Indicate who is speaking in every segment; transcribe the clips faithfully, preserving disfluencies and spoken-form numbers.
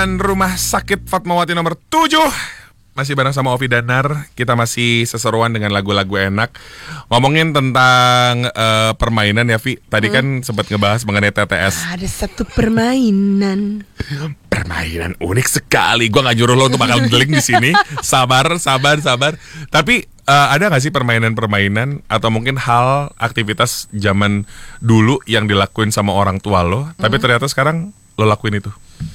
Speaker 1: Rumah Sakit Fatmawati nomor tujuh. Masih bareng sama Ovi Danar. Kita masih seseruan dengan lagu-lagu enak. Ngomongin tentang uh, permainan ya, Vi. Tadi hmm. kan sempat ngebahas mengenai T T S.
Speaker 2: Ada satu permainan.
Speaker 1: Permainan unik sekali. Gua nggak nyuruh lo untuk bakal ngeling di sini. Sabar, sabar, sabar. Tapi uh, ada nggak sih permainan-permainan atau mungkin hal aktivitas zaman dulu yang dilakuin sama orang tua lo, hmm. tapi ternyata sekarang lo lakuin itu?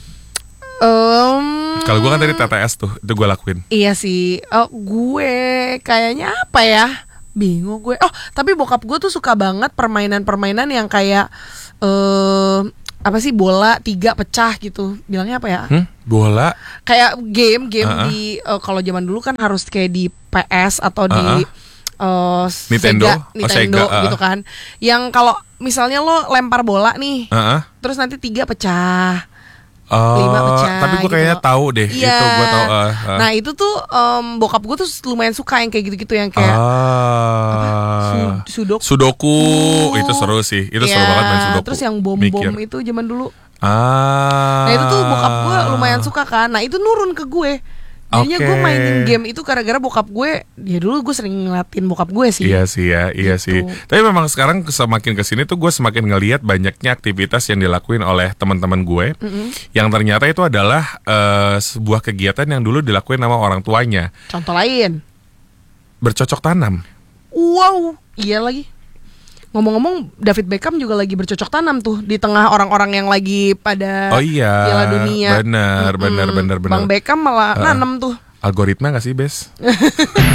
Speaker 2: Um,
Speaker 1: Kalau gue kan dari T T S tuh, itu gue lakuin.
Speaker 2: Iya sih, oh, gue kayaknya apa ya? Bingung gue. Oh, tapi bokap gue tuh suka banget permainan-permainan yang kayak uh, apa sih, bola tiga pecah gitu. Bilangnya apa ya?
Speaker 1: Hmm? Bola?
Speaker 2: Kayak game-game
Speaker 1: uh-uh.
Speaker 2: di uh, kalau zaman dulu kan harus kayak di P S atau di
Speaker 1: uh-uh.
Speaker 2: uh,
Speaker 1: Nintendo,
Speaker 2: Sega, Nintendo
Speaker 1: oh, Sega, uh.
Speaker 2: gitu kan. Yang kalau misalnya lo lempar bola nih,
Speaker 1: uh-uh.
Speaker 2: terus nanti tiga pecah.
Speaker 1: Oh,
Speaker 2: lima pecah,
Speaker 1: tapi gue kayaknya
Speaker 2: gitu.
Speaker 1: tahu deh.
Speaker 2: Iya.
Speaker 1: Itu gue tahu. Uh, uh.
Speaker 2: Nah itu tuh um, bokap gue tuh lumayan suka yang kayak gitu-gitu, yang kayak
Speaker 1: ah.
Speaker 2: apa? Sudoku.
Speaker 1: Sudoku itu seru sih. Itu
Speaker 2: ya,
Speaker 1: seru banget main Sudoku.
Speaker 2: Terus yang bom-bom itu zaman dulu.
Speaker 1: Ah.
Speaker 2: Nah itu tuh bokap gue lumayan suka kan. Nah itu nurun ke gue. Jadinya okay. gue mainin game itu gara-gara bokap gue. Ya dulu gue sering ngeliatin bokap gue sih.
Speaker 1: Iya sih ya, iya
Speaker 2: gitu.
Speaker 1: sih. Tapi memang sekarang semakin kesini tuh gue semakin ngelihat banyaknya aktivitas yang dilakuin oleh teman-teman gue, mm-hmm. yang ternyata itu adalah uh, sebuah kegiatan yang dulu dilakuin sama orang tuanya.
Speaker 2: Contoh lain,
Speaker 1: bercocok tanam.
Speaker 2: Wow, iya lagi. Ngomong-ngomong, David Beckham juga lagi bercocok tanam tuh di tengah orang-orang yang lagi pada
Speaker 1: oh iya,
Speaker 2: Piala Dunia.
Speaker 1: Benar, benar, benar, benar.
Speaker 2: Bang Beckham malah uh, nanam tuh.
Speaker 1: Algoritma nggak sih, Bes?